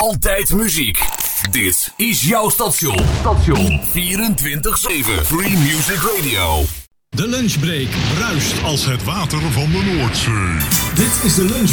Altijd muziek. Dit is jouw station. 24/7 Free Music Radio. De lunchbreak bruist als het water van de Noordzee. Dit is de lunchbreak.